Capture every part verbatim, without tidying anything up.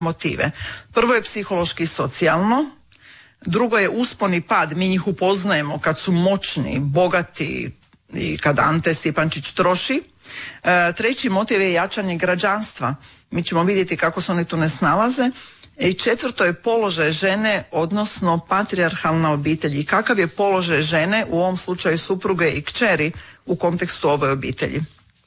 motive. Prvo je psihološki i socijalno, drugo je uspon i pad, mi njih upoznajemo kad su moćni, bogati i kad Ante Stipančić troši. E, treći motiv je jačanje građanstva, mi ćemo vidjeti kako se oni tu ne snalaze. I četvrto je položaj žene, odnosno patrijarhalna obitelj i kakav je položaj žene, u ovom slučaju supruge i kćeri, u kontekstu ove obitelji.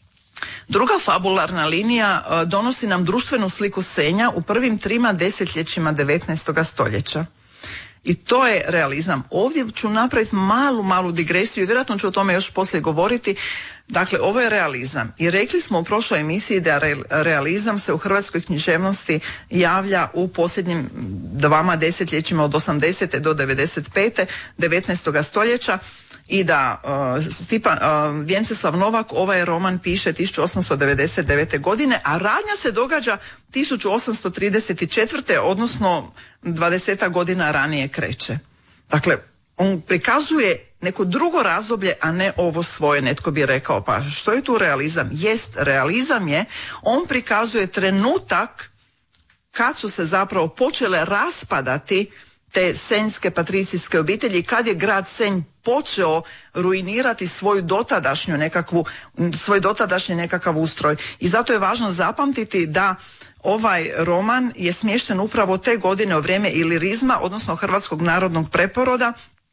Druga fabularna linija uh, donosi nam društvenu sliku Senja u prvim trima desetljećima devetnaestog stoljeća. I to je realizam. Ovdje ću napraviti malu, malu digresiju i vjerojatno ću o tome još poslije govoriti. Dakle, ovo je realizam. I rekli smo u prošloj emisiji da realizam se u hrvatskoj književnosti javlja u posljednjim dvama desetljećima od osamdesete do devedeset pete devetnaestog stoljeća i da uh, Stipa, uh, Vjenceslav Novak ovaj roman piše tisuću osamsto devedeset devete. godine, a radnja se događa tisuću osamsto trideset četvrte. odnosno dvadeset godina ranije kreće. Dakle, on prikazuje neko drugo razdoblje, a ne ovo svoje. Netko bi rekao, pa što je tu realizam? Jest, realizam je, on prikazuje trenutak kad su se zapravo počele raspadati te senjske patricijske obitelji, kad je grad Senj počeo ruinirati svoju dotadašnju nekakvu, svoj dotadašnji nekakav ustroj. I zato je važno zapamtiti da ovaj roman je smješten upravo te godine u vrijeme ilirizma, odnosno hrvatskog narodnog preporoda,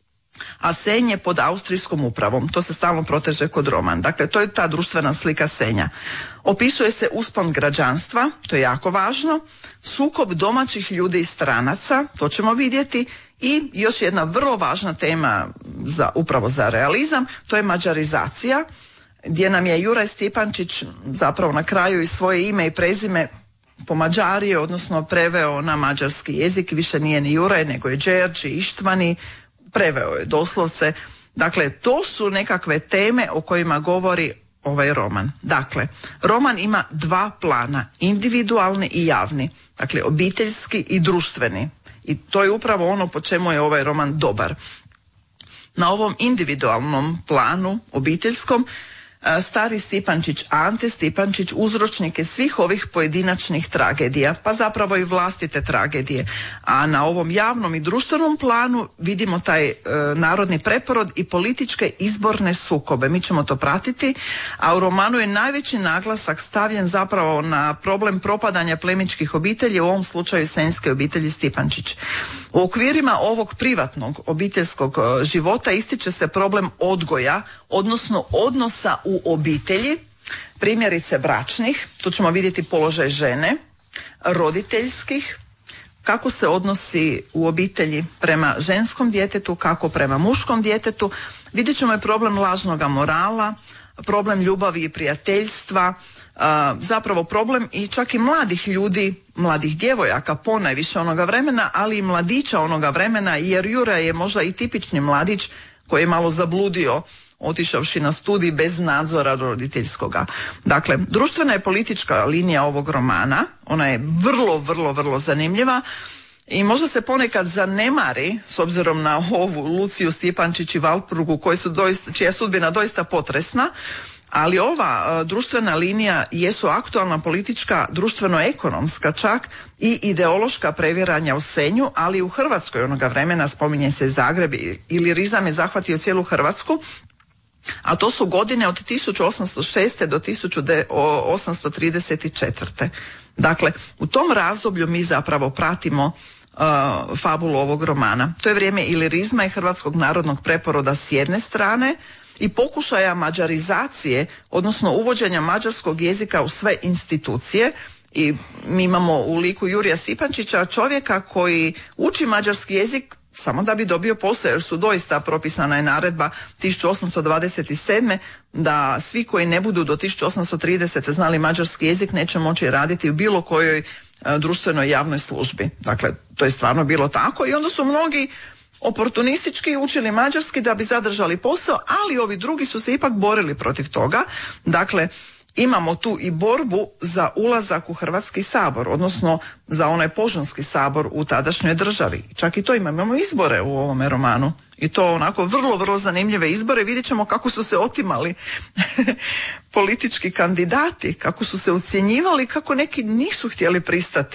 a Senj je pod austrijskom upravom. To se stalno proteže kod roman. Dakle, to je ta društvena slika Senja. Opisuje se uspon građanstva, to je jako važno, sukob domaćih ljudi i stranaca, to ćemo vidjeti, i još jedna vrlo važna tema za, upravo za realizam, to je mađarizacija, gdje nam je Juraj Stipančić zapravo na kraju i svoje ime i prezime pomađario, odnosno preveo na mađarski jezik. Više nije ni Juraj, nego je Đerđi, Ištvani, preveo je doslovce. Dakle, to su nekakve teme o kojima govori ovaj roman. Dakle, roman ima dva plana, individualni i javni, dakle obiteljski i društveni. I to je upravo ono po čemu je ovaj roman dobar. Na ovom individualnom planu, obiteljskom, stari Stipančić, Ante Stipančić, uzročnik je svih ovih pojedinačnih tragedija, pa zapravo i vlastite tragedije. A na ovom javnom i društvenom planu vidimo taj e, narodni preporod i političke izborne sukobe. Mi ćemo to pratiti, a u romanu je najveći naglasak stavljen zapravo na problem propadanja plemićkih obitelji, u ovom slučaju senjske obitelji Stipančić. U okvirima ovog privatnog obiteljskog života ističe se problem odgoja, odnosno odnosa u obitelji, primjerice bračnih, tu ćemo vidjeti položaj žene, roditeljskih, kako se odnosi u obitelji prema ženskom djetetu, kako prema muškom djetetu. Vidjet ćemo i problem lažnoga morala, problem ljubavi i prijateljstva, zapravo problem i čak i mladih ljudi, mladih djevojaka ponajviše onoga vremena, ali i mladića onoga vremena, jer Jura je možda i tipični mladić koji je malo zabludio otišavši na studij bez nadzora roditeljskoga. Dakle, društvena je politička linija ovog romana, ona je vrlo, vrlo, vrlo zanimljiva i možda se ponekad zanemari, s obzirom na ovu Luciju Stipančić i Valpurgu, koji su doista, čija je sudbina doista potresna, ali ova uh, društvena linija jesu aktualna politička, društveno-ekonomska čak i ideološka previranja u Senju, ali i u Hrvatskoj onoga vremena, spominje se Zagreb, ilirizam je zahvatio cijelu Hrvatsku, a to su godine od tisuću osamsto šeste do tisuću osamsto trideset četvrte. Dakle, u tom razdoblju mi zapravo pratimo uh, fabulu ovog romana. To je vrijeme ilirizma i hrvatskog narodnog preporoda s jedne strane i pokušaja mađarizacije, odnosno uvođenja mađarskog jezika u sve institucije. I mi imamo u liku Jurija Stipančića čovjeka koji uči mađarski jezik samo da bi dobio posao, jer su doista propisana je naredba tisuću osamsto dvadeset sedme. da svi koji ne budu do tisuću osamsto tridesete znali mađarski jezik neće moći raditi u bilo kojoj a, društvenoj javnoj službi. Dakle, to je stvarno bilo tako i onda su mnogi oportunistički učili mađarski da bi zadržali posao, ali ovi drugi su se ipak borili protiv toga. Dakle, imamo tu i borbu za ulazak u Hrvatski sabor, odnosno za onaj Požanski sabor u tadašnjoj državi. Čak i to imamo, imamo izbore u ovome romanu. I to onako vrlo, vrlo zanimljive izbore. Vidjet ćemo kako su se otimali politički kandidati, kako su se ucjenjivali, kako neki nisu htjeli pristati,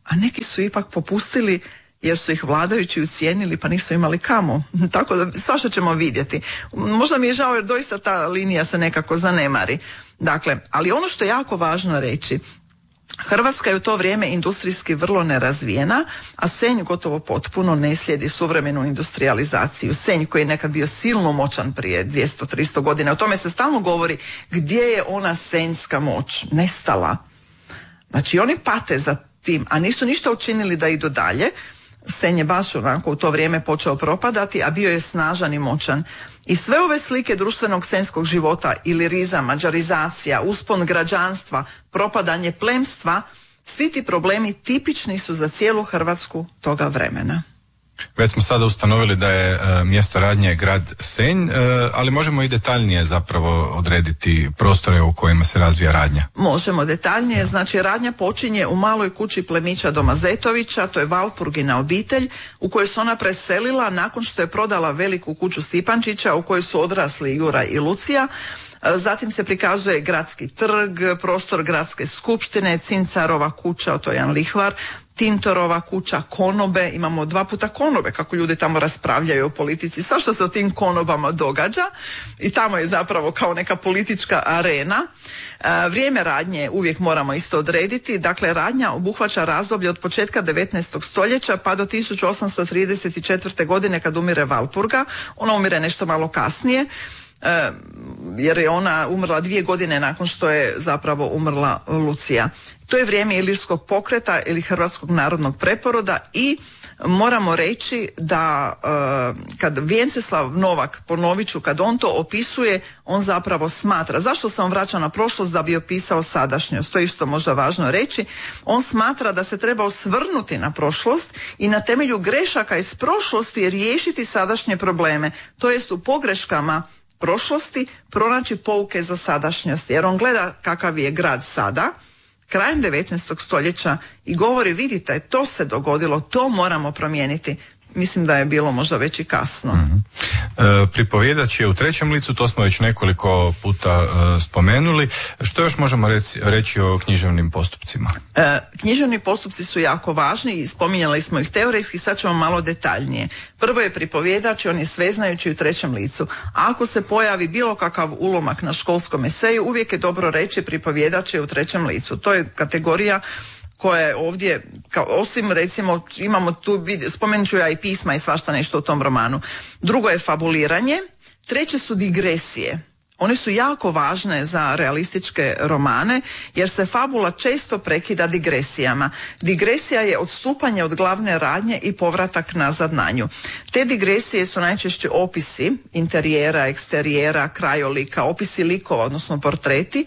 a neki su ipak popustili jer su ih vladajući ucijenili pa nisu imali kamo. Tako da svašta ćemo vidjeti. Možda mi je žao jer doista ta linija se nekako zanemari. Dakle, ali ono što je jako važno reći, Hrvatska je u to vrijeme industrijski vrlo nerazvijena, a Senj gotovo potpuno ne slijedi suvremenu industrijalizaciju. Senj koji je nekad bio silno moćan prije dvjesto do tristo godina. O tome se stalno govori gdje je ona senjska moć nestala. Znači oni pate za tim, a nisu ništa učinili da idu dalje. Senj je baš onako u to vrijeme počeo propadati, a bio je snažan i moćan. I sve ove slike društvenog senjskog života, iliriza, mađarizacija, uspon građanstva, propadanje plemstva, svi ti problemi tipični su za cijelu Hrvatsku toga vremena. Već smo sada ustanovili da je e, mjesto radnje grad Senj, e, ali možemo i detaljnije zapravo odrediti prostore u kojima se razvija radnja. Možemo detaljnije, znači radnja počinje u maloj kući plemića Doma Zetovića, to je Valpurgina obitelj, u kojoj se ona preselila nakon što je prodala veliku kuću Stipančića u kojoj su odrasli Juraj i Lucija. Zatim se prikazuje gradski trg, prostor gradske skupštine, Cincarova kuća, to je jedan lihvar, Tintorova kuća, konobe, imamo dva puta konobe kako ljudi tamo raspravljaju o politici, sva što se o tim konobama događa i tamo je zapravo kao neka politička arena. E, vrijeme radnje uvijek moramo isto odrediti, dakle radnja obuhvaća razdoblje od početka devetnaestog stoljeća pa do tisuću osamsto trideset četvrte. godine kad umire Valpurga, ona umire nešto malo kasnije. E, jer je ona umrla dvije godine nakon što je zapravo umrla Lucija. To je vrijeme ilirskog pokreta ili Hrvatskog narodnog preporoda i moramo reći da e, kad Vjenceslav Novak, ponovit ću, kad on to opisuje, on zapravo smatra, zašto se on vraća na prošlost da bi opisao sadašnjost, to je isto možda važno reći, on smatra da se treba osvrnuti na prošlost i na temelju grešaka iz prošlosti riješiti sadašnje probleme, to jest u pogreškama prošlosti pronaći pouke za sadašnjost, jer on gleda kakav je grad sada, krajem devetnaestog stoljeća i govori, vidite, to se dogodilo, to moramo promijeniti. Mislim da je bilo možda već i kasno. Mm-hmm. E, pripovjedač je u trećem licu, to smo već nekoliko puta e, spomenuli. Što još možemo reci, reći o književnim postupcima? E, književni postupci su jako važni i spominjali smo ih teoretski, sad ćemo malo detaljnije. Prvo je pripovjedač i on je sveznajući u trećem licu. Ako se pojavi bilo kakav ulomak na školskom eseju, uvijek je dobro reći pripovjedač je u trećem licu. To je kategorija koja je ovdje, kao, osim recimo imamo tu, spomenut ću ja i pisma i svašta nešto u tom romanu. Drugo je fabuliranje, treće su digresije. One su jako važne za realističke romane jer se fabula često prekida digresijama. Digresija je odstupanje od glavne radnje i povratak nazad na nju. Te digresije su najčešće opisi interijera, eksterijera, krajolika, opisi likova, odnosno portreti,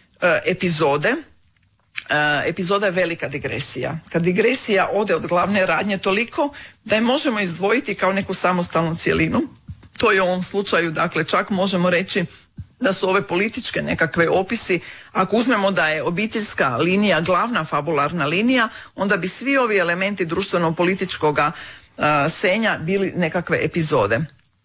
epizode. Uh, epizoda je velika digresija. Kad digresija ode od glavne radnje toliko da je možemo izdvojiti kao neku samostalnu cjelinu, to je u ovom slučaju, dakle čak možemo reći da su ove političke nekakve opisi, ako uzmemo da je obiteljska linija glavna fabularna linija, onda bi svi ovi elementi društveno-političkoga uh, Senja bili nekakve epizode.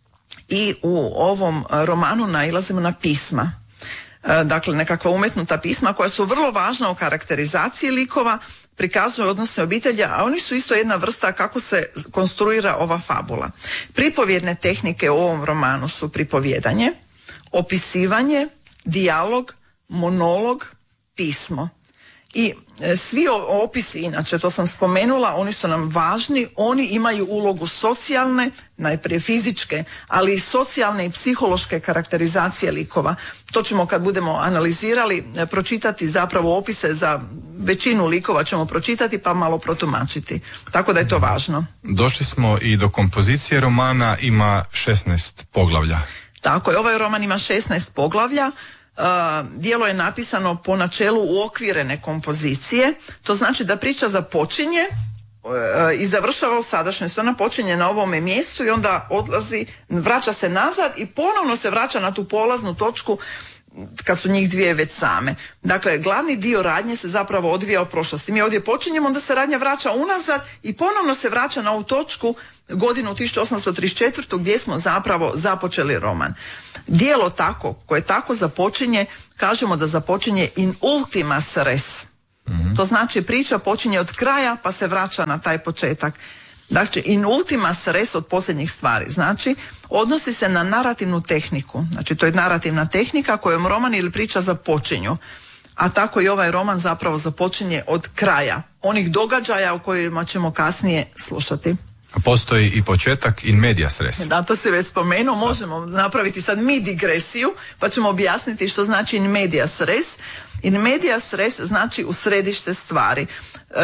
I u ovom romanu nailazimo na pisma. Dakle, nekakva umetnuta pisma koja su vrlo važna u karakterizaciji likova, prikazuju odnose obitelja, a oni su isto jedna vrsta kako se konstruira ova fabula. Pripovjedne tehnike u ovom romanu su pripovjedanje, opisivanje, dijalog, monolog, pismo. I e, svi opisi, inače to sam spomenula, oni su nam važni, oni imaju ulogu socijalne, najprije fizičke, ali i socijalne i psihološke karakterizacije likova. To ćemo kad budemo analizirali, e, pročitati zapravo opise za većinu likova ćemo pročitati pa malo protumačiti. Tako da je to važno. Došli smo i do kompozicije romana, ima šesnaest poglavlja. Tako je, ovaj roman ima šesnaest poglavlja. Uh, djelo je napisano po načelu uokvirene kompozicije, to znači da priča započinje uh, i završava u sadašnjosti. Ona počinje na ovome mjestu i onda odlazi, vraća se nazad i ponovno se vraća na tu polaznu točku kad su njih dvije već same. Dakle, glavni dio radnje se zapravo odvija u prošlosti. Mi ovdje počinjemo, onda se radnja vraća unazad i ponovno se vraća na ovu točku godinu tisuću osamsto trideset četvrtu gdje smo zapravo započeli roman. Djelo tako, koje tako započinje, kažemo da započinje in ultima res. Mm-hmm. To znači priča počinje od kraja pa se vraća na taj početak. Dakle, in ultima res od posljednjih stvari. Znači, odnosi se na narativnu tehniku. Znači, to je narativna tehnika kojom roman ili priča započinju. A tako i ovaj roman zapravo započinje od kraja. Onih događaja o kojima ćemo kasnije slušati. Postoji i početak in medias res. Da, to se već spomenuo. Možemo da. napraviti sad mi digresiju, pa ćemo objasniti što znači in medias res. In medias res znači u središte stvari. E,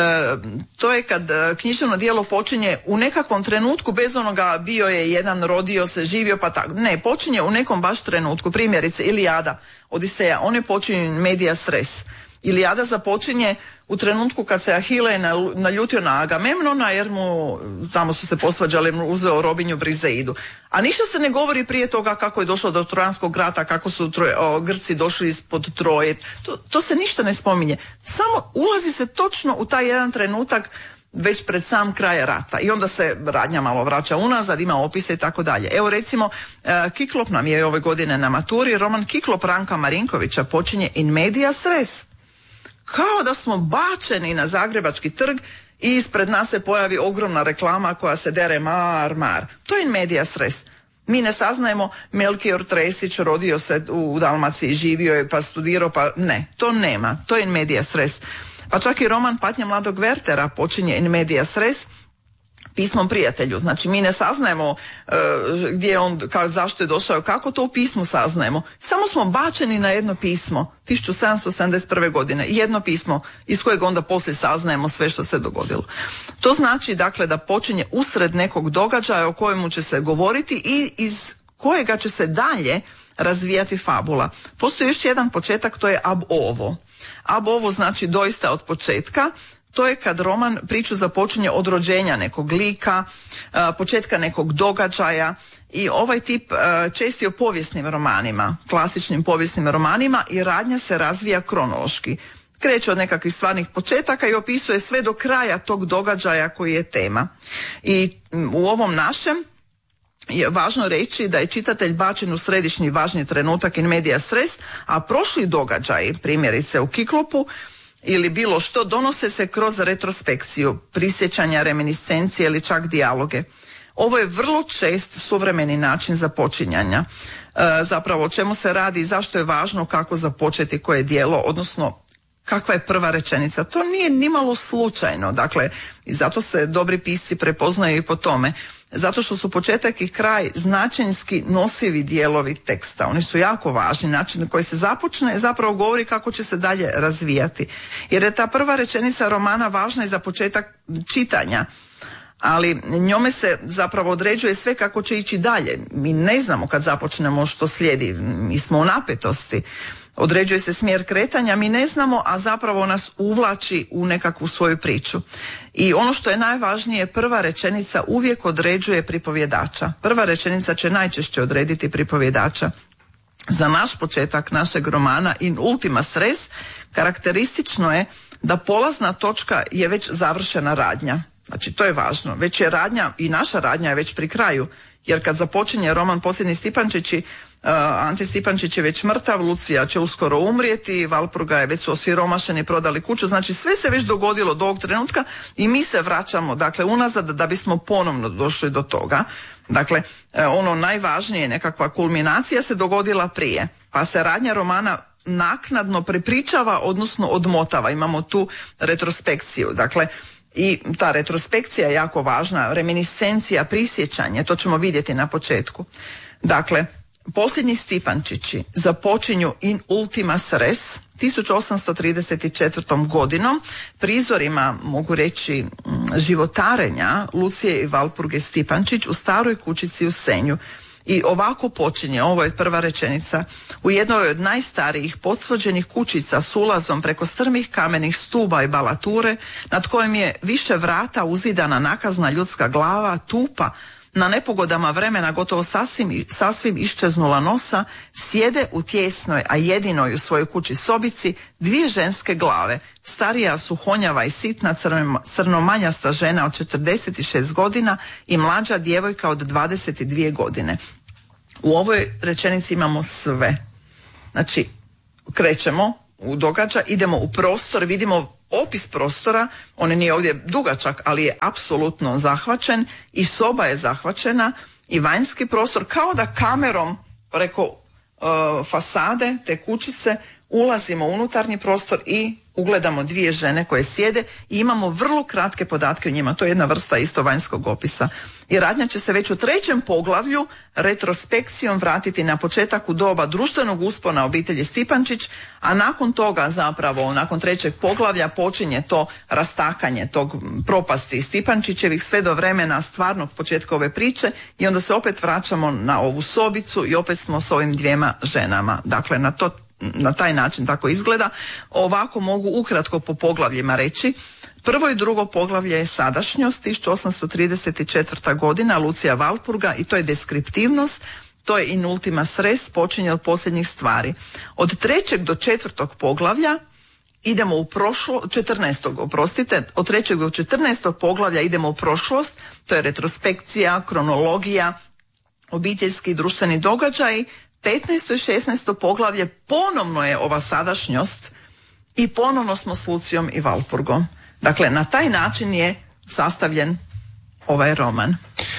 to je kad književno djelo počinje u nekakvom trenutku, bez onoga bio je jedan, rodio se, živio pa tako. Ne, počinje u nekom baš trenutku. Primjerice Ilijada, Odiseja, on je počinje in medias res. Ilijada započinje u trenutku kad se Ahile naljutio na Agamemnona jer mu, tamo su se posvađali, mu uzeo robinju Brizeidu. A ništa se ne govori prije toga kako je došlo do Trojanskog rata, kako su troje, o, Grci došli ispod Troje. To, to se ništa ne spominje. Samo ulazi se točno u taj jedan trenutak već pred sam kraj rata. I onda se radnja malo vraća unazad, ima opise i tako dalje. Evo recimo, e, Kiklop nam je ove godine na maturi, roman Kiklop Ranka Marinkovića počinje in medias res. Kao da smo bačeni na Zagrebački trg i ispred nas se pojavi ogromna reklama koja se dere mar, mar. To je in medias res. Mi ne saznajemo Melkior Tresić rodio se u Dalmaciji, živio je pa studirao, pa ne, to nema. To je in medias res. Pa čak i roman Patnja mladog Wertera počinje in medias res pismom prijatelju. Znači mi ne saznajemo uh, gdje je on, ka, zašto je došao, kako to u pismu saznajemo. Samo smo bačeni na jedno pismo tisuću sedamsto sedamdeset prve. godine. Jedno pismo iz kojeg onda poslije saznajemo sve što se dogodilo. To znači dakle da počinje usred nekog događaja o kojemu će se govoriti i iz kojega će se dalje razvijati fabula. Postoji još jedan početak, to je ab ovo. Ab ovo znači doista od početka. To je kad roman priču započinje od rođenja nekog lika, početka nekog događaja i ovaj tip česti o povijesnim romanima, klasičnim povijesnim romanima i radnja se razvija kronološki. Kreće od nekakvih stvarnih početaka i opisuje sve do kraja tog događaja koji je tema. I u ovom našem je važno reći da je čitatelj bačen u središnji važni trenutak in medias res, a prošli događaji, primjerice u Kiklopu, ili bilo što, donose se kroz retrospekciju, prisjećanja, reminiscencije ili čak dijaloge. Ovo je vrlo čest suvremeni način započinjanja. E, zapravo o čemu se radi i zašto je važno kako započeti koje djelo, odnosno kakva je prva rečenica. To nije nimalo slučajno, dakle, i zato se dobri pisci prepoznaju i po tome. Zato što su početak i kraj značenjski nosivi dijelovi teksta. Oni su jako važni. Način na koji se započne zapravo govori kako će se dalje razvijati. Jer je ta prva rečenica romana važna i za početak čitanja. Ali njome se zapravo određuje sve kako će ići dalje. Mi ne znamo kad započnemo što slijedi. Mi smo u napetosti. Određuje se smjer kretanja, mi ne znamo, a zapravo nas uvlači u nekakvu svoju priču. I ono što je najvažnije, prva rečenica uvijek određuje pripovjedača. Prva rečenica će najčešće odrediti pripovjedača. Za naš početak našeg romana in ultimas res karakteristično je da polazna točka je već završena radnja. Znači to je važno. Već je radnja i naša radnja je već pri kraju. Jer kad započinje roman Posljednji Stipančići, Uh, Ante Stipančić je već mrtav, Lucija će uskoro umrijeti, Valpurga je već su osiromašeni, prodali kuću, znači sve se već dogodilo do ovog trenutka i mi se vraćamo dakle unazad da bismo ponovno došli do toga. Dakle, uh, ono najvažnije, nekakva kulminacija se dogodila prije, pa se radnja romana naknadno prepričava, odnosno odmotava. Imamo tu retrospekciju, dakle, i ta retrospekcija je jako važna, reminiscencija, prisjećanje, to ćemo vidjeti na početku. Dakle, Posljednji Stipančići započinju in ultimas res tisuću osamsto trideset četvrtom. godinom prizorima, mogu reći, životarenja Lucije i Valpurge Stipančić u staroj kućici u Senju. I ovako počinje, ovo je prva rečenica, u jednoj od najstarijih podsvođenih kućica s ulazom preko strmih kamenih stuba i balature, nad kojim je više vrata uzidana nakazna ljudska glava, tupa, na nepogodama vremena gotovo sasvim, sasvim iščeznula nosa, sjede u tjesnoj, a jedinoj u svojoj kući sobici, dvije ženske glave. Starija suhonjava i sitna crnomanjasta žena od četrdeset šest godina i mlađa djevojka od dvadeset dvije godine. U ovoj rečenici imamo sve. Znači, krećemo u događaj, idemo u prostor, vidimo opis prostora, on nije ovdje dugačak, ali je apsolutno zahvaćen i soba je zahvaćena i vanjski prostor, kao da kamerom preko uh, fasade te kućice ulazimo u unutarnji prostor i ugledamo dvije žene koje sjede i imamo vrlo kratke podatke o njima. To je jedna vrsta isto vanjskog opisa. I radnja će se već u trećem poglavlju retrospekcijom vratiti na početak u doba društvenog uspona obitelji Stipančić, a nakon toga zapravo, nakon trećeg poglavlja počinje to rastakanje tog propasti Stipančićevih sve do vremena stvarnog početka ove priče i onda se opet vraćamo na ovu sobicu i opet smo s ovim dvijema ženama. Dakle, na to na taj način tako izgleda. Ovako mogu ukratko po poglavljima reći. Prvo i drugo poglavlje je sadašnjost, tisuću osamsto trideset četvrta godina, Lucija Valpurga, i to je deskriptivnost, to je in ultima res, počinje od posljednjih stvari. Od trećeg do četvrtog poglavlja idemo u prošlo, četrnaestog, oprostite, od trećeg do četrnaestog poglavlja idemo u prošlost, to je retrospekcija, kronologija, obiteljski i društveni događaji. petnaesto i šesnaesto poglavlje ponovno je ova sadašnjost i ponovno smo s Lucijom i Valpurgom. Dakle, na taj način je sastavljen ovaj roman.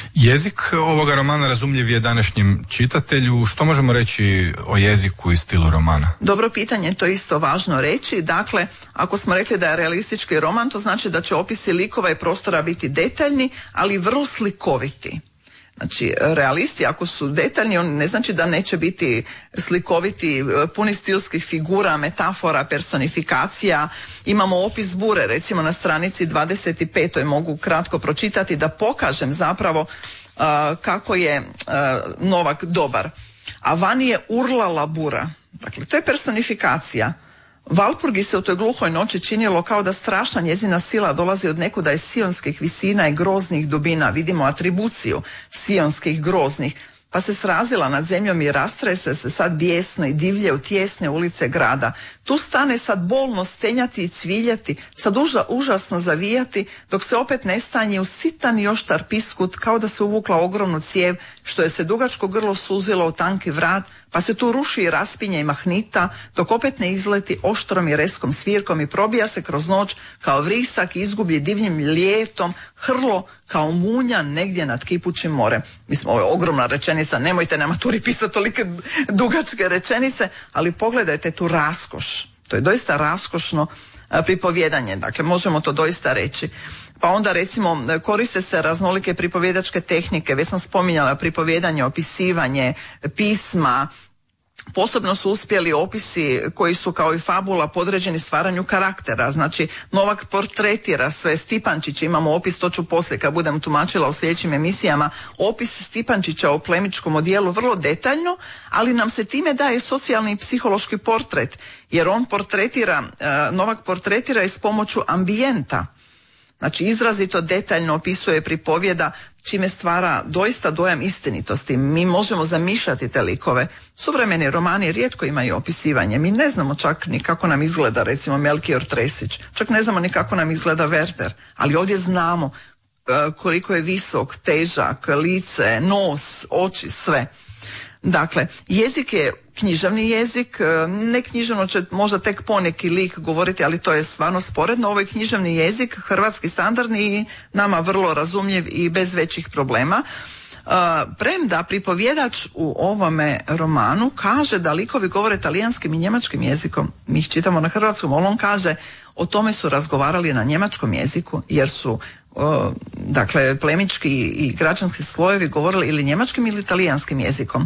Jezik ovoga romana razumljiv je današnjem čitatelju. Što možemo reći o jeziku i stilu romana? Dobro pitanje, to je isto važno reći. Dakle, ako smo rekli da je realistički roman, to znači da će opisi likova i prostora biti detaljni, ali vrlo slikoviti. Znači, realisti ako su detaljni, on ne znači da neće biti slikoviti, puni stilskih figura, metafora, personifikacija. Imamo opis bure, recimo na stranici dvadeset pet. Mogu kratko pročitati da pokažem zapravo uh, kako je uh, Novak dobar. A vani je urlala bura. Dakle, to je personifikacija. Valpurgi se u toj gluhoj noći činilo kao da strašna njezina sila dolazi od nekuda iz sionskih visina i groznih dubina. Vidimo atribuciju sionskih groznih. Pa se srazila nad zemljom i rastrese se sad bijesno i divlje u tijesne ulice grada. Tu stane sad bolno stenjati i cviljati, sad uža, užasno zavijati, dok se opet nestanje u sitan i oštar piskut, kao da se uvukla ogromnu cijev, što je se dugačko grlo suzilo u tanki vrat, pa se tu ruši i raspinje i mahnita, dok opet ne izleti oštrom i reskom svirkom i probija se kroz noć kao vrisak i izgublji divljim lijetom, hrlo kao munja negdje nad kipućim morem. Mislim, ovo je ogromna rečenica, nemojte na maturi pisati tolike dugačke rečenice, ali pogledajte tu raskoš. To je doista raskošno a, pripovjedanje, dakle možemo to doista reći. Pa onda recimo koriste se raznolike pripovjedačke tehnike, već sam spominjala pripovjedanje, opisivanje, pisma. Posebno su uspjeli opisi koji su kao i fabula podređeni stvaranju karaktera. Znači, Novak portretira sve Stipančiće, imamo opis, to ću poslije kad budem tumačila u sljedećim emisijama, opis Stipančića o plemičkom odijelu vrlo detaljno, ali nam se time daje socijalni i psihološki portret, jer on portretira, Novak portretira i s pomoću ambijenta. Znači, izrazito detaljno opisuje, pripovjeda, čime stvara doista dojam istinitosti. Mi možemo zamišljati te likove. Suvremeni romani rijetko imaju opisivanje. Mi ne znamo čak ni kako nam izgleda, recimo, Melkior Tresić. Čak ne znamo ni kako nam izgleda Werther. Ali ovdje znamo uh, koliko je visok, težak, lice, nos, oči, sve. Dakle, jezik je književni jezik, ne književno će možda tek poneki lik govoriti, ali to je stvarno sporedno. Ovo je književni jezik, hrvatski standardni i nama vrlo razumljiv i bez većih problema. Uh, premda pripovjedač u ovome romanu kaže da likovi govore talijanskim i njemačkim jezikom. Mi ih čitamo na hrvatskom, on kaže o tome su razgovarali na njemačkom jeziku, jer su uh, dakle plemički i građanski slojevi govorili ili njemačkim ili talijanskim jezikom.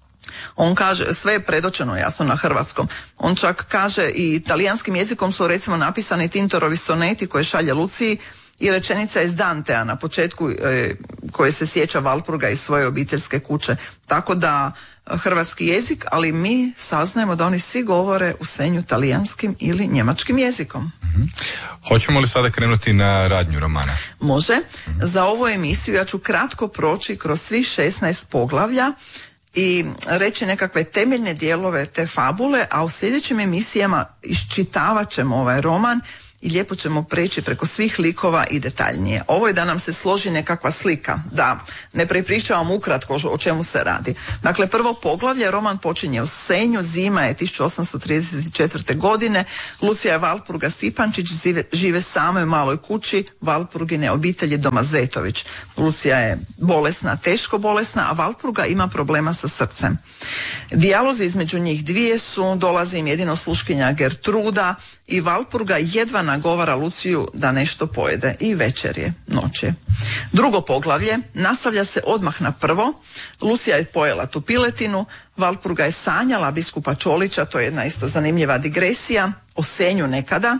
On kaže, sve je predočeno jasno na hrvatskom. On čak kaže i talijanskim jezikom su recimo napisani Tintorovi soneti koje šalje Luciji i rečenica iz Dantea na početku e, koje se sjeća Valpurga iz svoje obiteljske kuće. Tako da hrvatski jezik, ali mi saznajemo da oni svi govore u Senju talijanskim ili njemačkim jezikom. Mm-hmm. Hoćemo li sada krenuti na radnju romana? Može. Mm-hmm. Za ovu emisiju ja ću kratko proći kroz svih šesnaest poglavlja i reći nekakve temeljne dijelove te fabule, a u sljedećim emisijama iščitavat ćemo ovaj roman i lijepo ćemo preći preko svih likova i detaljnije. Ovo je da nam se složi nekakva slika, da ne prepričavam ukratko o čemu se radi. Dakle, prvo poglavlje, roman počinje u Senju, zima je tisuću osamsto trideset četvrte. godine, Lucija Valpurga Stipančić žive, žive same u maloj kući Valpurgine obitelji Domazetović. Lucija je bolesna, teško bolesna, a Valpurga ima problema sa srcem. Dijalozi između njih dvije su, dolazi im jedino sluškinja Gertruda i Valpurga jedva nagovara Luciju da nešto pojede i večer je, noć je. Drugo poglavlje nastavlja se odmah na prvo. Lucija je pojela tu piletinu, Valpurga je sanjala biskupa Čolića, to je jedna isto zanimljiva digresija, o Senju nekada,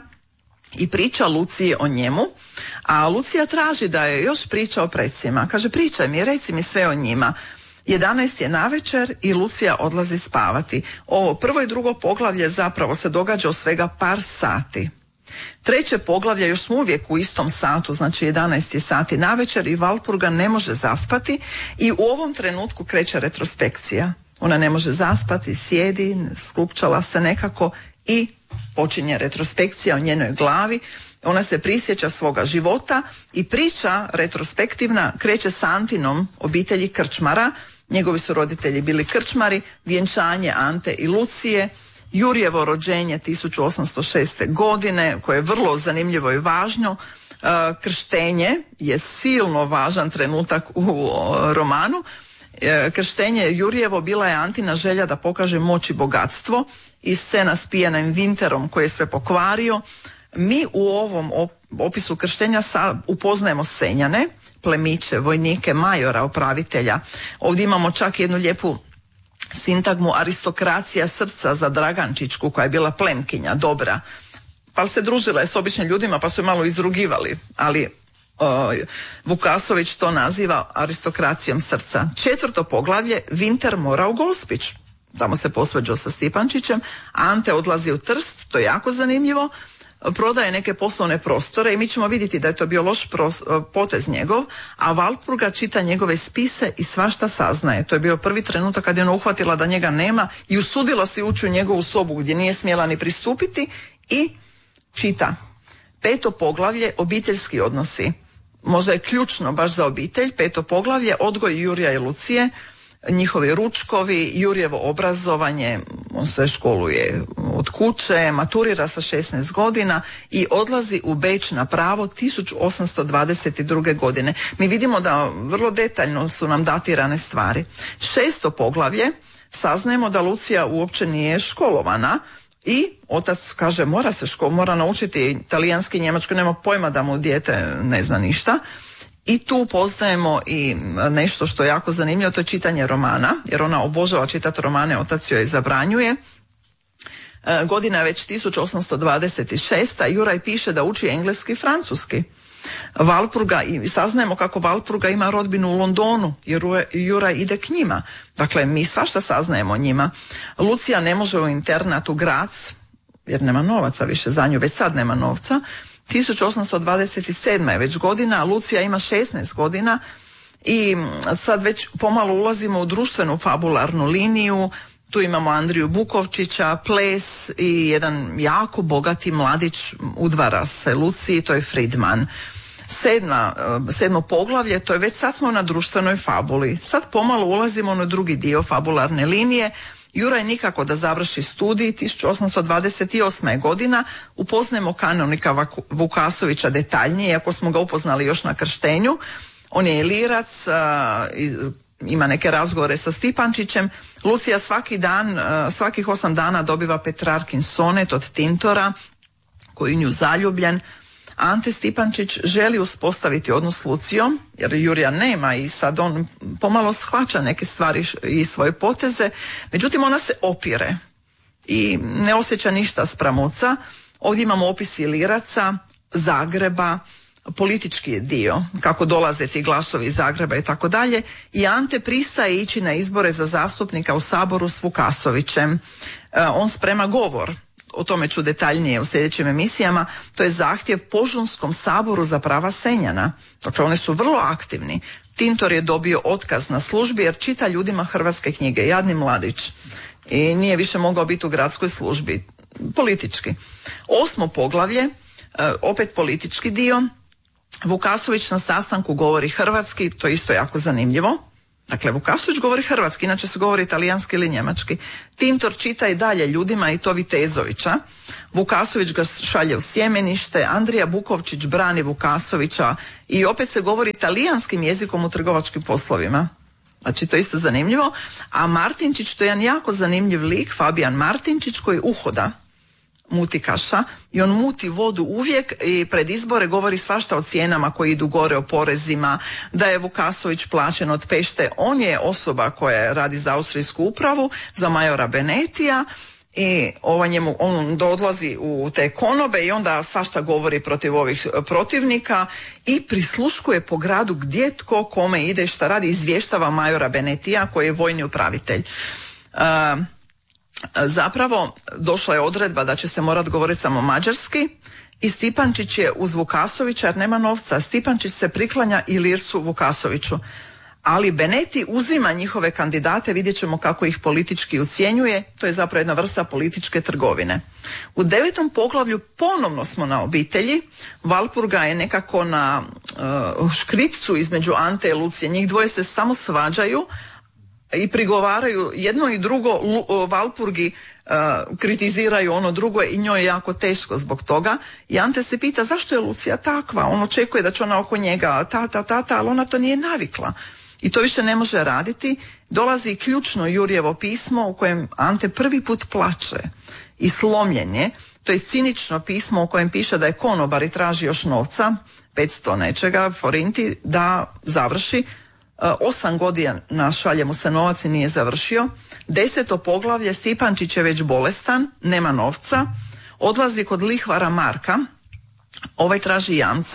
i priča Luciji o njemu, a Lucija traži da je još priča o precima. Kaže, pričaj mi, reci mi sve o njima. jedanaest je navečer i Lucija odlazi spavati. Ovo prvo i drugo poglavlje zapravo se događa u svega par sati. Treće poglavlje, još smo uvijek u istom satu, znači jedanaest je sati navečer i Valpurga ne može zaspati i u ovom trenutku kreće retrospekcija. Ona ne može zaspati, sjedi, sklupčala se nekako i počinje retrospekcija o njenoj glavi. Ona se prisjeća svoga života i priča retrospektivna kreće s Antinom obitelji krčmara. Njegovi su roditelji bili krčmari, vjenčanje Ante i Lucije, Jurjevo rođenje tisuću osamsto šeste. godine, koje je vrlo zanimljivo i važno. Krštenje je silno važan trenutak u romanu. Krštenje Jurjevo bila je Antina želja da pokaže moć i bogatstvo i scena s pijanim Vinterom koji je sve pokvario. Mi u ovom opisu krštenja upoznajemo Senjane, plemiće, vojnike, majora, upravitelja. Ovdje imamo čak jednu lijepu sintagmu aristokracija srca za Dragančićku koja je bila plemkinja, dobra. Pa se družila je s običnim ljudima pa su je malo izrugivali, ali uh, Vukasović to naziva aristokracijom srca. Četvrto poglavlje, Vinter mora u Gospić. Tamo se posvađao sa Stipančićem, Ante odlazi u Trst, to je jako zanimljivo, prodaje neke poslovne prostore i mi ćemo vidjeti da je to bio loš pros, potez njegov, a Valpurga čita njegove spise i svašta saznaje. To je bio prvi trenutak kad je ona uhvatila da njega nema i usudila se ući u njegovu sobu gdje nije smjela ni pristupiti i čita. Peto poglavlje, obiteljski odnosi. Možda je ključno baš za obitelj. Peto poglavlje, odgoj Jurija i Lucije, njihovi ručkovi, Jurjevo obrazovanje, on se školuje od kuće, maturira sa šesnaest godina i odlazi u Beč na pravo tisuću osamsto dvadeset druge. godine. Mi vidimo da vrlo detaljno su nam datirane stvari. Šesto poglavlje, saznajemo da Lucija uopće nije školovana i otac kaže mora se škol, mora naučiti talijanski, njemački, nema pojma da mu dijete ne zna ništa. I tu poznajemo i nešto što je jako zanimljivo, to je čitanje romana, jer ona obožava čitati romane, otac joj zabranjuje. E, godina je već tisuću osamsto dvadeset šesta. Juraj piše da uči engleski i francuski. Valpurga, i saznajemo kako Valpurga ima rodbinu u Londonu, jer Juraj ide k njima. Dakle, mi svašta saznajemo o njima. Lucija ne može u internat u Grac, jer nema novaca više za nju, već sad nema novca. tisuću osamsto dvadeset sedma. je već godina, Lucija ima šesnaest godina i sad već pomalo ulazimo u društvenu fabularnu liniju. Tu imamo Andriju Bukovčića, ples i jedan jako bogati mladić udvara se Luciji, to je Fridman. Sedma, sedmo poglavlje, to je već sad smo na društvenoj fabuli. Sad pomalo ulazimo na drugi dio fabularne linije. Juraj nikako da završi studij, tisuću osamsto dvadeset osma. je godina, upoznajemo kanonika Vukasovića detaljnije, iako smo ga upoznali još na krštenju. On je lirac, ima neke razgovore sa Stipančićem. Lucija svaki dan, svakih osam dana dobiva Petrarkin sonet od Tintora, koji je nju zaljubljen. Ante Stipančić želi uspostaviti odnos s Lucijom, jer Jurija nema i sad on pomalo shvaća neke stvari i svoje poteze, međutim ona se opire i ne osjeća ništa spram oca. Ovdje imamo opis liraca, Zagreba, politički je dio, kako dolaze ti glasovi iz Zagreba i tako dalje, i Ante pristaje ići na izbore za zastupnika u Saboru s Vukasovićem. On sprema govor, o tome ću detaljnije u sljedećim emisijama. To je zahtjev Požunskom saboru za prava Senjana. Dakle, oni su vrlo aktivni. Tintor je dobio otkaz na službi jer čita ljudima hrvatske knjige, jadni mladić, i nije više mogao biti u gradskoj službi, politički. Osmo poglavlje, E, opet politički dio. Vukasović na sastanku govori hrvatski, to je isto jako zanimljivo. Dakle, Vukasović govori hrvatski, inače se govori italijanski ili njemački. Tintor čita i dalje ljudima i to Vitezovića. Vukasović ga šalje u sjemenište, Andrija Bukovčić brani Vukasovića i opet se govori italijanskim jezikom u trgovačkim poslovima. Znači, to je isto zanimljivo. A Martinčić, to je jedan jako zanimljiv lik, Fabijan Martinčić, koji uhoda mutikaša i on muti vodu uvijek i pred izbore govori svašta o cijenama koji idu gore, o porezima, da je Vukasović plaćen od Pešte. On je osoba koja radi za austrijsku upravu, za majora Benetija i ovo njemu, on odlazi u te konobe i onda svašta govori protiv ovih protivnika i prisluškuje po gradu gdje tko kome ide, šta radi, izvještava majora Benetija koji je vojni upravitelj. Uh, Zapravo došla je odredba da će se morat govoriti samo mađarski i Stipančić je uz Vukasovića jer nema novca. Stipančić se priklanja Ilircu Vukasoviću, ali Beneti uzima njihove kandidate, vidjet ćemo kako ih politički ucjenjuje, to je zapravo jedna vrsta političke trgovine. U devetom poglavlju ponovno smo na obitelji. Valpurga je nekako na uh, škripcu između Ante i Lucije, njih dvoje se samo svađaju i prigovaraju jedno i drugo. Valpurgi uh, kritiziraju ono drugo i njoj je jako teško zbog toga i Ante se pita zašto je Lucija takva, on očekuje da će ona oko njega tata, tata, ali ona to nije navikla i to više ne može raditi. Dolazi ključno Jurjevo pismo u kojem Ante prvi put plače i slomljen je. To je cinično pismo u kojem piše da je konobar i traži još novca, petsto nečega forinti, da završi. Osam godina šalje mu se novac i nije završio. Deseto poglavlje, Stipančić je već bolestan, nema novca, odlazi kod lihvara Marka, ovaj traži jamce,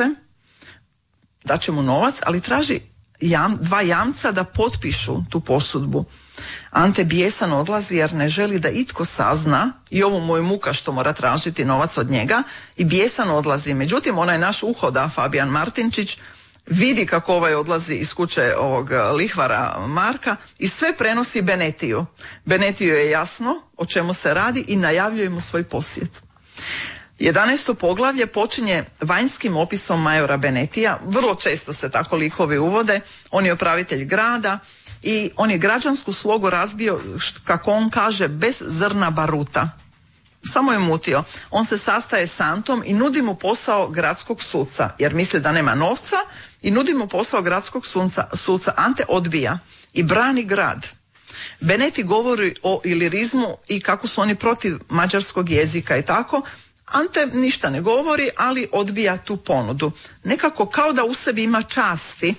daće mu novac, ali traži jam, dva jamca da potpišu tu posudbu. Ante bijesan odlazi jer ne želi da itko sazna i ovu moju muka što mora tražiti novac od njega i bijesan odlazi. Međutim, onaj naš uhoda, Fabijan Martinčić, vidi kako ovaj odlazi iz kuće ovog lihvara Marka i sve prenosi Benetiju. Benetiju je jasno o čemu se radi i najavljuje mu svoj posjet. jedanaesto poglavlje počinje vanjskim opisom majora Benetija. Vrlo često se tako likovi uvode. On je upravitelj grada i on je građansku slogu razbio, kako on kaže, bez zrna baruta. Samo je mutio. On se sastaje s Antom i nudi mu posao gradskog suca, jer misli da nema novca i nudi mu posao gradskog suca. suca. Ante odbija i brani grad. Beneti govori o ilirizmu i kako su oni protiv mađarskog jezika i tako. Ante ništa ne govori, ali odbija tu ponudu. Nekako kao da u sebi ima časti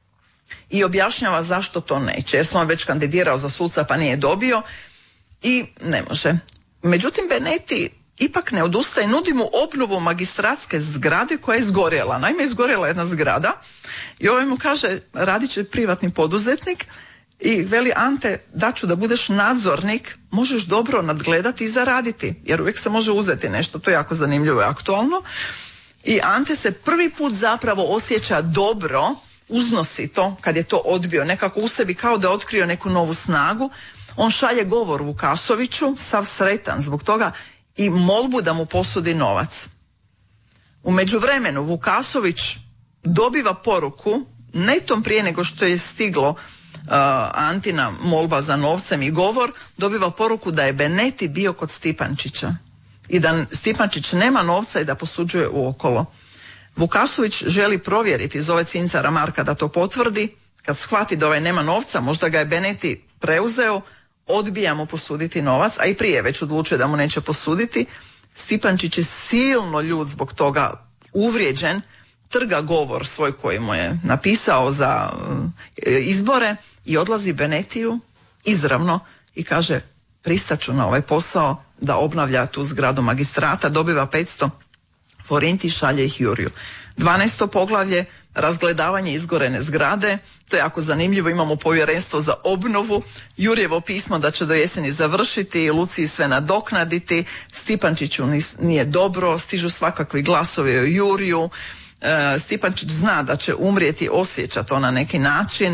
i objašnjava zašto to neće, jer se on već kandidirao za suca pa nije dobio i ne može. Međutim, Beneti ipak ne odustaje, nudi mu obnovu magistratske zgrade koja je izgorjela. Naime, izgorjela jedna zgrada i ovaj mu kaže, radit će privatni poduzetnik i veli, Ante, daću da budeš nadzornik, možeš dobro nadgledati i zaraditi, jer uvijek se može uzeti nešto, to je jako zanimljivo i aktualno. I Ante se prvi put zapravo osjeća dobro, uznosi to kad je to odbio, nekako u sebi kao da je otkrio neku novu snagu. On šalje govor Vukasoviću, sav sretan zbog toga i molbu da mu posudi novac. U međuvremenu Vukasović dobiva poruku, netom prije nego što je stiglo uh, Antina molba za novcem i govor, dobiva poruku da je Beneti bio kod Stipančića i da Stipančić nema novca i da posuđuje uokolo. Vukasović želi provjeriti, zove cincara Marka da to potvrdi. Kad shvati da ovaj nema novca, možda ga je Beneti preuzeo, odbija mu posuditi novac, a i prije već odlučuje da mu neće posuditi. Stipančić je silno ljud zbog toga, uvrijeđen, trga govor svoj koji mu je napisao za e, izbore i odlazi Benetiju izravno i kaže, pristaću na ovaj posao da obnavlja tu zgradu magistrata, dobiva petsto forinti i šalje ih Juriju. dvanaesto poglavlje, razgledavanje izgorene zgrade, to je jako zanimljivo, imamo povjerenstvo za obnovu, Jurjevo pismo da će do jeseni završiti, Luciji sve nadoknaditi, Stipančiću nije dobro, stižu svakakvi glasovi o Juriju, e, Stipančić zna da će umrijeti, osjeća to na neki način,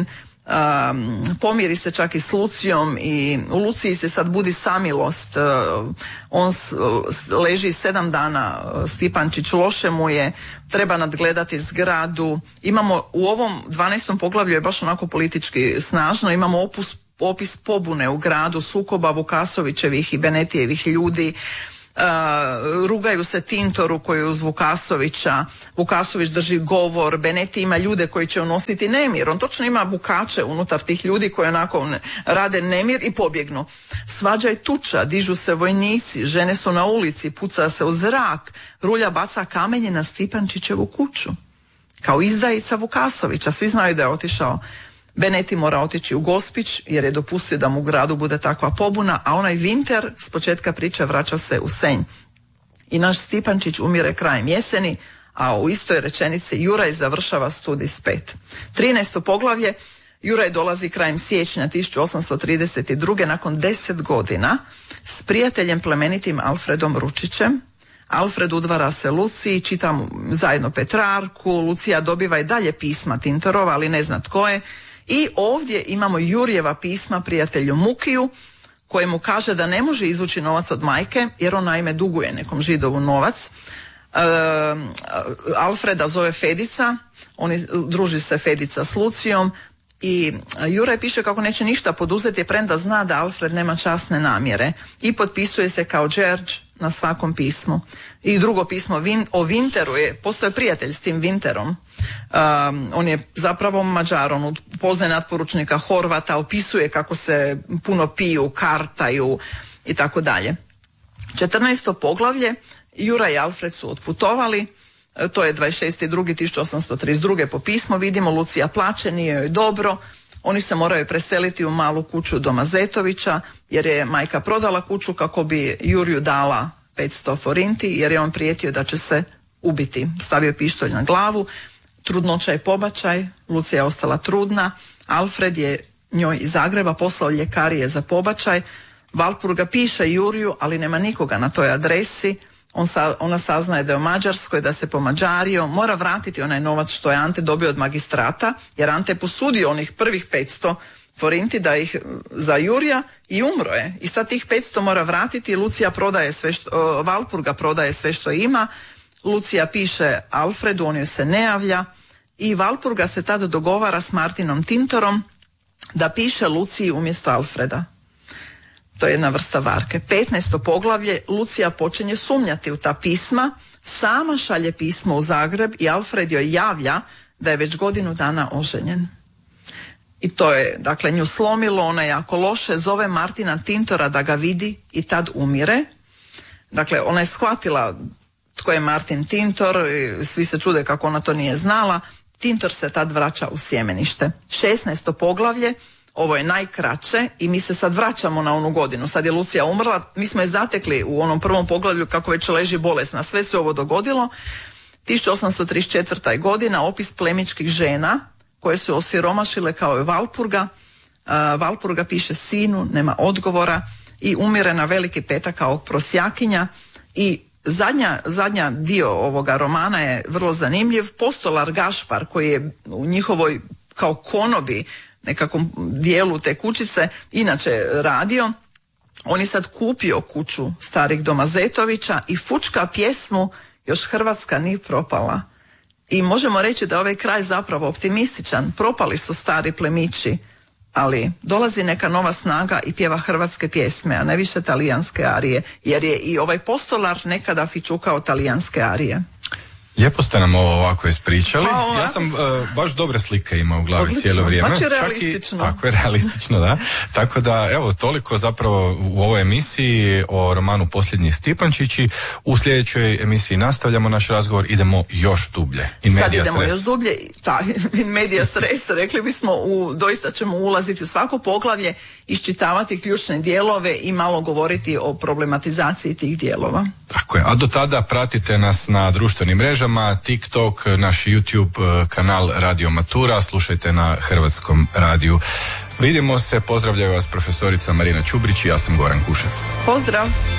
Um, pomiri se čak i s Lucijom i u Luciji se sad budi samilost. Uh, on s, leži sedam dana, Stipančić, loše mu je, treba nadgledati zgradu. Imamo u ovom dvanaestom poglavlju je baš onako politički snažno, imamo opus, opis pobune u gradu, sukoba Vukasovićevih i Benetijevih ljudi. Uh, rugaju se Tintoru koji je uz Vukasovića, Vukasović drži govor, Beneti ima ljude koji će unositi nemir, on točno ima bukače unutar tih ljudi koji onako ne, rade nemir i pobjegnu. Svađa i tuča, dižu se vojnici, žene su na ulici, puca se u zrak, Rulja baca kamenje na Stipančićevu kuću kao izdajica Vukasovića, svi znaju da je otišao. Beneti mora otići u Gospić jer je dopustio da mu u gradu bude takva pobuna, a onaj Vinter s početka priče vraća se u Senj. I naš Stipančić umire krajem jeseni, a u istoj rečenici Juraj završava studij s pet. trinaesto poglavlje, Juraj dolazi krajem siječnja tisuću osamsto trideset druge nakon deset godina s prijateljem plemenitim Alfredom Ručićem. Alfred udvara se Luciji, čita zajedno Petrarku, Lucija dobiva i dalje pisma Tintorova, ali ne zna tko je. I ovdje imamo Jurjeva pisma prijatelju Mukiju, kojemu kaže da ne može izvući novac od majke, jer on naime duguje nekom Židovu novac. E, Alfreda zove Fedica, on druži se Fedica s Lucijom i Juraj piše kako neće ništa poduzeti, premda zna da Alfred nema časne namjere i potpisuje se kao Đerđ na svakom pismu. I drugo pismo Vin, o Vinteru je, postoje prijatelj s tim Vinterom. Um, on je zapravo Mađar, on poznaje natporučnika Horvata, opisuje kako se puno piju, kartaju i tako dalje. četrnaesto poglavlje, Juraj i Alfred su otputovali, to je dvadeset šesti drugi tisuću osamsto trideset druge po pismu, vidimo Lucija plače, nije joj dobro, oni se moraju preseliti u malu kuću doma Zetovića, jer je majka prodala kuću kako bi Juriju dala petsto forinti, jer je on prijetio da će se ubiti. Stavio pištolj na glavu, trudnoća i pobačaj, Lucija je ostala trudna, Alfred je njoj iz Zagreba poslao ljekarije za pobačaj, Valpurga piše Juriju, ali nema nikoga na toj adresi, On sa, ona saznaje da je u Mađarskoj, da se pomađario, mora vratiti onaj novac što je Ante dobio od magistrata, jer Ante je posudio onih prvih petsto forinti da ih za Jurija i umro je. I sad tih petsto mora vratiti, Lucija prodaje sve što, uh, Valpurga prodaje sve što ima, Lucija piše Alfredu, on joj se ne javlja i Valpurga se tada dogovara s Martinom Tintorom da piše Luciji umjesto Alfreda. To je jedna vrsta varke. petnaesto poglavlje, Lucija počinje sumnjati u ta pisma, sama šalje pismo u Zagreb i Alfred joj javlja da je već godinu dana oženjen. I to je, dakle, nju slomilo, ona je jako loše, zove Martina Tintora da ga vidi i tad umire. Dakle, ona je shvatila tko je Martin Tintor, svi se čude kako ona to nije znala. Tintor se tad vraća u Sjemenište. šesnaesto poglavlje, ovo je najkraće i mi se sad vraćamo na onu godinu. Sad je Lucija umrla, mi smo je zatekli u onom prvom poglavlju kako već leži bolesna. Sve se ovo dogodilo. tisuću osamsto trideset četvrta godina, opis plemičkih žena koje su osiromašile kao i Valpurga. Uh, Valpurga piše sinu, nema odgovora i umire na Veliki petak kao prosjakinja. I zadnja, zadnja dio ovoga romana je vrlo zanimljiv. Postolar Gašpar koji je u njihovoj kao konobi nekakvom dijelu te kućice inače radio, on je sad kupio kuću starih doma Zetovića i fučka pjesmu Još Hrvatska ni propala. I možemo reći da je ovaj kraj zapravo optimističan, propali su stari plemići, ali dolazi neka nova snaga i pjeva hrvatske pjesme, a ne više talijanske arije, jer je i ovaj postolar nekada fičukao talijanske arije. Lijepo ste nam ovo ovako ispričali. Pa, ja sam uh, baš dobre slike imao u glavi odlično, cijelo vrijeme. Baš je realistično. I, tako je realistično, da. Tako da, evo, toliko zapravo u ovoj emisiji o romanu Posljednji Stipančići. U sljedećoj emisiji nastavljamo naš razgovor, idemo još dublje. In Sad idemo res. još dublje, ta, in medias res, rekli bismo, u, doista ćemo ulaziti u svako poglavlje, iščitavati ključne dijelove i malo govoriti o problematizaciji tih dijelova. Tako je, a do tada pratite nas na društvenim mrežama, TikTok, naš YouTube kanal Radio Matura, slušajte na Hrvatskom radiju. Vidimo se, pozdravljaju vas profesorica Marina Čubrić i ja sam Goran Kušec. Pozdrav!